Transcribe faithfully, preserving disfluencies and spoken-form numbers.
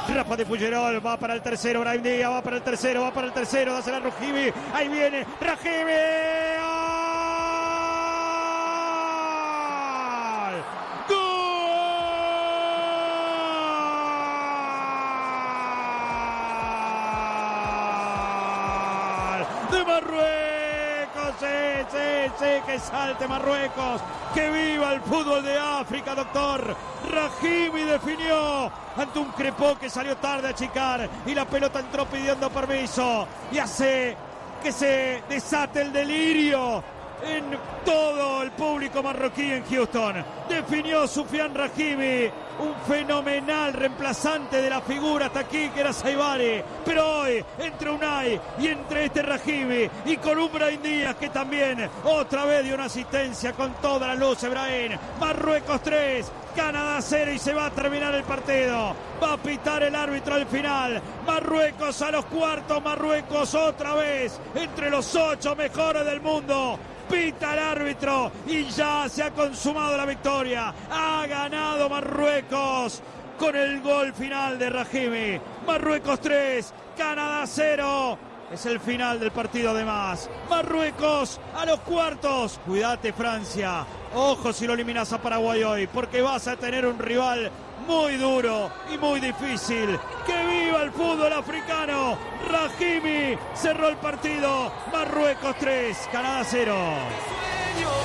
Rafa de Fuggerol va para el tercero, Brahim Díaz va para el tercero, va para el tercero, dásela a Rahimi, ahí viene Rahimi. De Marruecos, sí, sí, sí, que salte Marruecos, que viva el fútbol de África, doctor. Rahimi definió ante un Crepó que salió tarde a achicar y la pelota entró pidiendo permiso y hace que se desate el delirio en todo el público marroquí en Houston. Definió Soufiane Rahimi, un fenomenal reemplazante de la figura hasta aquí que era Saibari, pero hoy entre Unai y entre este Rahimi y con un Brahim Díaz que también otra vez dio una asistencia con toda la luz. Brahim, Marruecos tres, Canadá cero y se va a terminar el partido. Va a pitar el árbitro al final. Marruecos a los cuartos, Marruecos otra vez entre los ocho mejores del mundo. Pita el árbitro y ya se ha consumado la victoria. Ha ganado Marruecos con el gol final de Rahimi. Marruecos tres, Canadá cero. Es el final del partido además. Marruecos a los cuartos. Cuídate Francia. Ojo si lo eliminas a Paraguay hoy, porque vas a tener un rival muy duro y muy difícil. ¡Que viva el fútbol africano! Rahimi cerró el partido. Marruecos tres, Canadá cero.